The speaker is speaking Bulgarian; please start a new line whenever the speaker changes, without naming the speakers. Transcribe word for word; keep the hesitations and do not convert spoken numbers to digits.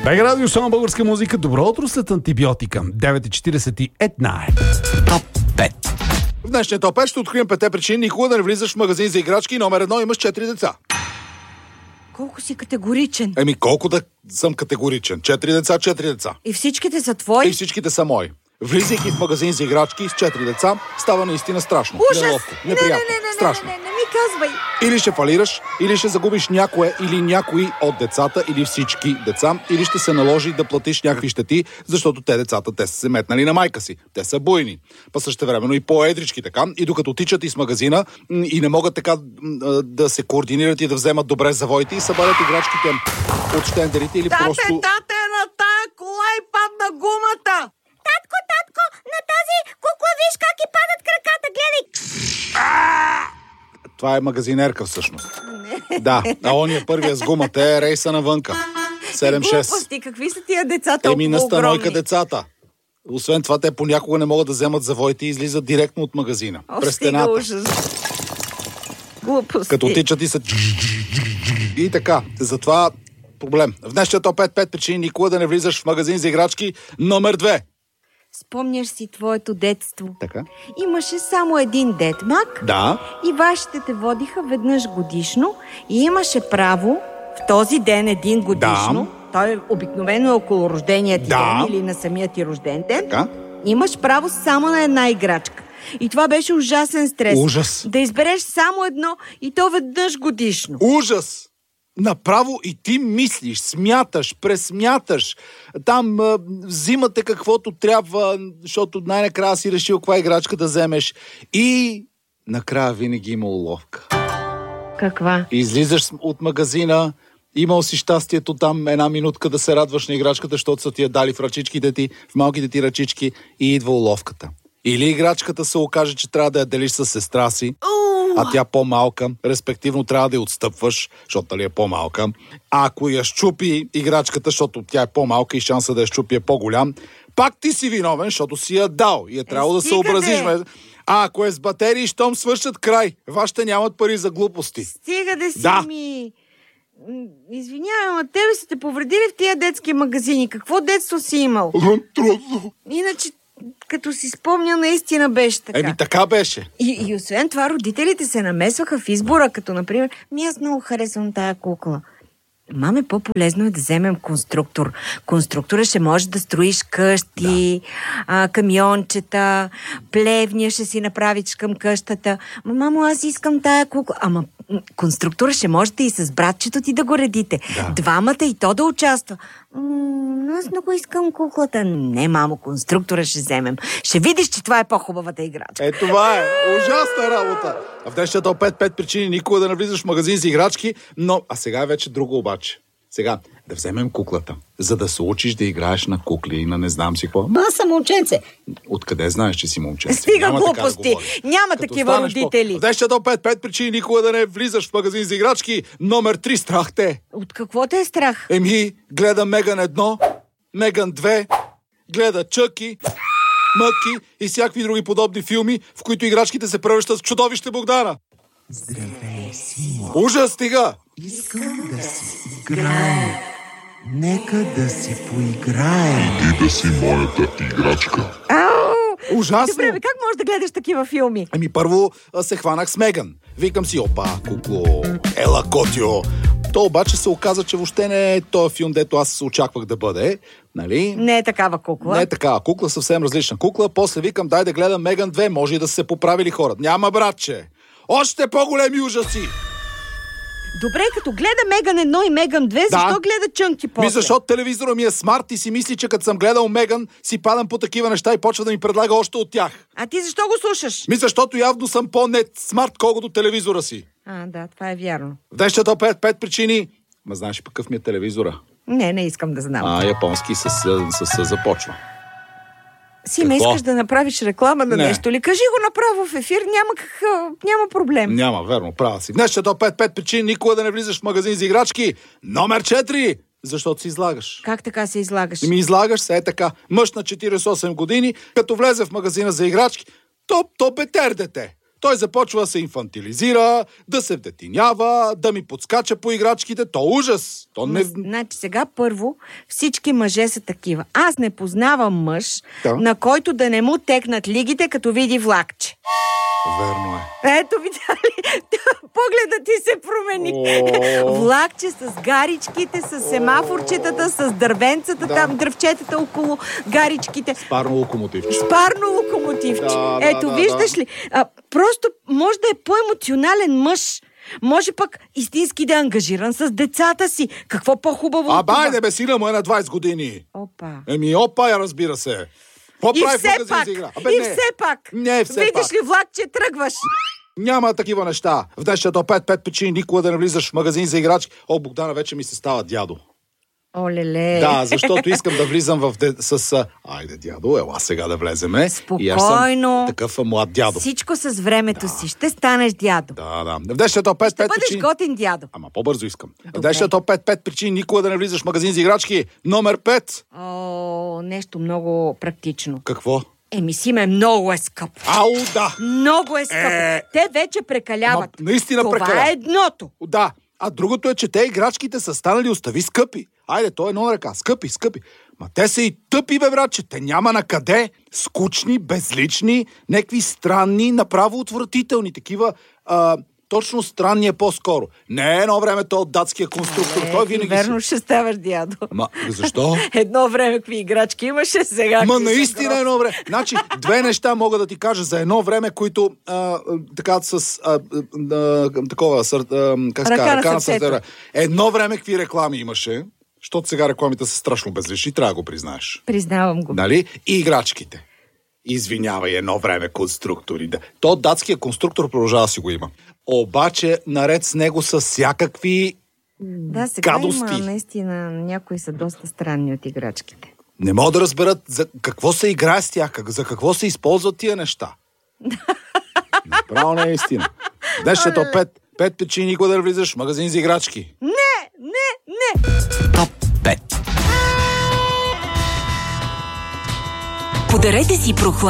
Бега радио, само българска музика. Добро утро след антибиотика. девет и четиридесет и една. Топ пет.
В днешния топ пет ще открием петте причини никога да не влизаш в магазин за играчки. Номер едно, имаш четири деца.
Колко си категоричен.
Еми, колко да съм категоричен. Четири деца, четири деца.
И всичките са твои?
И всичките са мои. Влизайки в магазин за играчки с четири деца, става наистина страшно.
Ужас!
Неловко,
Не,
неприятно,
не, не, не,
страшно.
не, не, не, не ми казвай.
Или ще фалираш, или ще загубиш някое или някои от децата, или всички деца, или ще се наложи да платиш някакви щети, защото те децата, те са се метнали на майка си. Те са буйни. Па същевременно и по-едрички така. И докато тичат из магазина и не могат така да се координират и да вземат добре завоите и събарят играчките от щендерите или
тате,
просто...
Тате, на тая кола и падна гумата! Татко, татко, на тази кукла виж как и падат краката, гледай!
Това е магазинерка всъщност. Да, а ония първия с гумата е рейса навънка. седем шест.
Глупости, какви са тия деца толкова
Еми на станойка
огромни?
децата. Освен това, те понякога не могат да вземат завоите и излизат директно от магазина.
О,
през
стига
стената.
ужас. Глупости.
Като тичат и са... И така. Затова проблем. В днешния топ пет, пет причини никога да не влизаш в магазин за играчки. Номер две.
Спомняш си твоето детство.
Така.
Имаше само един дед Мак.
Да.
И вашите те водиха веднъж годишно и имаше право в този ден един годишно,
Да.
той обикновено е около рождения ти
Да.
ден или на самия ти рожден ден,
Така.
имаш право само на една играчка. И това беше ужасен стрес.
Ужас.
Да избереш само едно и то веднъж годишно.
Ужас! Направо и ти мислиш, смяташ, пресмяташ. Там а, взимате каквото трябва, защото най-накрая си решил каква играчка да вземеш. И накрая винаги има уловка.
Каква?
Излизаш от магазина, имал си щастието там една минутка да се радваш на играчката, защото са ти я дали в ръчичките ти, в малките ти ръчички и идва уловката. Или играчката се окаже, че трябва да я делиш с сестра си, а тя по-малка, респективно трябва да я отстъпваш, защото нали е по-малка. А ако я щупи играчката, защото тя е по-малка и шанса да я щупи е по-голям, пак ти си виновен, защото си я дал и е трябвало да се съобразиш. А ако е с батерии, щом свършат край, вашите нямат пари за глупости.
Стига да си
Да.
ми... М, Извинявам, а тебе са те повредили в тия детски магазини. Какво детство си имал?
Трудно.
Иначе, като си спомня, наистина беше така.
Еми така беше.
И, и освен това, родителите се намесваха в избора, като, например, ми аз много харесвам тая кукла. Маме, по-полезно е да вземем конструктор. Конструктора ще можеш да строиш къщи, да. а, камиончета, плевния ще си направиш към къщата. Ма, мамо, аз искам тая кукла. Ама м, конструктора ще можете и с братчето ти да го редите.
Да.
Двамата и то да участва. М, аз много искам куклата. Не, мамо, конструктора ще вземем. Ще видиш, че това е по-хубавата играчка.
Е, това е ужасна работа. В днешния топ пет, пет причини никога да не влизаш в магазин за играчки, но... А сега е вече друго обаче. Сега, да вземем куклата, за да се учиш да играеш на кукли и на не знам си какво.
Ма аз съм момченце.
Откъде знаеш, че си момченце?
Стига
Няма така да
глупости.
говориш.
Няма
Като
такива
станеш
родители.
По... В днешния топ пет, пет причини никога да не влизаш в магазин за играчки. Номер три, страх те.
От какво те е страх?
Еми, гледа Меган едно, Меган две, гледа Чъки, Мъки и всякакви други подобни филми, в които играчките се превръщат в чудовище Богдана.
Здравей, Симо.
Ужас, стига!
Искам да си играем. Нека да си поиграем.
Ти да си моята играчка.
Ау!
Ужасно!
Добре, бе, как можеш да гледаш такива филми?
Ами първо а, се хванах с Меган. Викам си, опа, кукло, ела котио. То обаче се оказа, че въобще не е този филм, дето аз се очаквах да бъде. Нали?
Не е такава кукла.
Не е такава кукла, съвсем различна кукла. После викам, дай да гледам Меган две, може и да се поправили хората. Няма, братче! Още по-големи ужаси!
Добре, като гледа Меган едно и Меган две, защо
Да.
гледа Чънки после?
Ми, защото телевизора ми е смарт и си мисли, че като съм гледал Меган, си падам по такива неща и почва да ми предлага още от тях.
А ти защо го слушаш?
Ми, защото явно съм по-нет смарт, колкото телевизора си.
А, да, това е вярно.
В днешния топ пет, пет причини. Ма знаеш пък какъв ми е телевизора?
Не, не искам да знам.
А, японски с, с, с започва.
Си ме
какво?
искаш да направиш реклама на
Не.
нещо ли? Кажи го направо в ефир, няма, как, няма проблем.
Няма, верно, права си. Днес ще топ пет, пет причини никога да не влизаш в магазин за играчки. Номер четири. Защото си излагаш.
Как така се излагаш?
Ми излагаш се е така. Мъж на четиридесет и осем години, като влезе в магазина за играчки, то, то бетер дете. Той започва да се инфантилизира, да се вдетинява, да ми подскача по играчките. То ужас! То не...
Значи сега първо всички мъже са такива. Аз не познавам мъж,
Да.
на който да не му текнат лигите, като види влакче.
Верно е.
Ето, видя ли? Погледът ти се промени.
О.
Влакче с гаричките, с семафорчетата, с дървенцата,
Да.
там дръвчетата около гаричките.
Парно локомотивче.
С парно локомотивче.
Да, да,
Ето,
да,
виждаш
да.
ли? А, просто може да е по-емоционален мъж. Може пък истински да е ангажиран с децата си. Какво по-хубаво
А
от това?
байде бе, сина му е на двайсет години.
Опа.
Еми, опа, я разбира се. Какво
И
прави в
все
магазин
пак,
за игра?
и
не.
все пак.
Не, все
Видиш
пак.
ли влакче, тръгваш.
Няма такива неща. В днешното пет пет причини никога да не влизаш в магазин за играчки. О, Богдана, вече ми се става дядо.
Олеле.
Да, защото искам да влизам в де... с... а, Айде, дядо, ела сега да влеземе. И аз съм
Спокойно.
такъв а, млад дядо.
Всичко с времето си. Ще станеш дядо.
Да, да. В днешното пет
Ще
пет
бъдеш
причини...
готин дядо.
Ама по-бързо искам. В днешното пет пет причини никога да не влизаш в магазин за играчки. Номер пет.
О, нещо много практично.
Какво?
Еми, Симе, много е скъп.
Ау, да.
Много е скъп.
Е.
Те вече прекаляват.
Ма, наистина
Това
прекаляват.
е едното.
Да. А другото е, че те играчките са станали остави скъпи. Айде, то е едно ръка. Скъпи, скъпи. Ма те са и тъпи, бе, брат, че те няма на къде. Скучни, безлични, някакви странни, направо отвратителни. Такива, а, точно странни е по-скоро. Не едно време то от датския конструктор.
Е,
Той
ти
винаги
верно
си...
ще ставаш дядо.
Ма, защо?
Едно време какви играчки имаше, сега
Ма
какви са
наистина
грозни.
едно време. Значи, две неща мога да ти кажа за едно време, които а, а, така с а, а, такова, сър, а, как се
Ръка
казва,
на
ръка на
сърцето.
сърцето. Едно време какви реклами имаше, защото сега рекламите са страшно безлични, трябва да го признаеш.
Признавам го.
Нали? И играчките. Извинявай, едно време конструктори. Да. То датския конструктор продължава да си го има. Обаче, наред с него са всякакви...
Да, сега
гадости.
има наистина, някои са доста странни от играчките.
Не могат да разберат за какво се играе с тях, как, за какво се използват тия неща. Направо не е истина. Днешното пет, пет причини никога да не влизаш в магазин за играчки.
Не, не, не!
Топ пет.
Подарете си прохладно